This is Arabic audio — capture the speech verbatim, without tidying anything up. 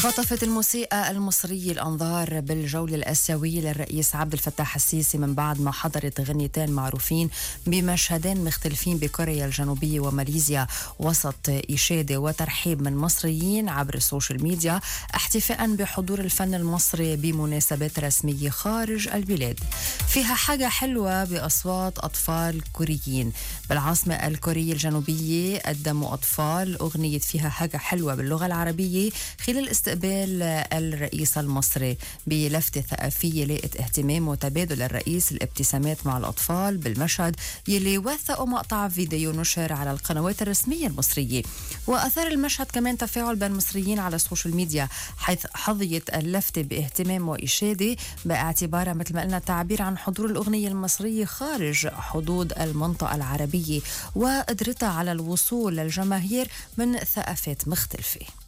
خطفت الموسيقى المصرية الأنظار بالجولة الآسيوية للرئيس عبد الفتاح السيسي من بعد ما حضرت غنيتين معروفين بمشهدين مختلفين بكوريا الجنوبية وماليزيا وسط إشادة وترحيب من مصريين عبر السوشيال ميديا احتفاء بحضور الفن المصري بمناسبات رسمية خارج البلاد. فيها حاجة حلوة بأصوات أطفال كوريين. بالعاصمة الكورية الجنوبية قدموا أطفال أغنية فيها حاجة حلوة باللغة العربية خلال استقبال الرئيس المصري بلفتة ثقافية لقت اهتمام وتبادل الرئيس الابتسامات مع الأطفال بالمشهد يلي وثقوا مقطع فيديو نشر على القنوات الرسمية المصرية. وأثار المشهد كمان تفاعل بين المصريين على السوشيال ميديا حيث حظيت اللفتة باهتمام وإشادة باعتبارها مثل ما قلنا تعبير عن حضور الأغنية المصرية خارج حدود المنطقة العربية وقدرتها على الوصول للجماهير من ثقافات مختلفة.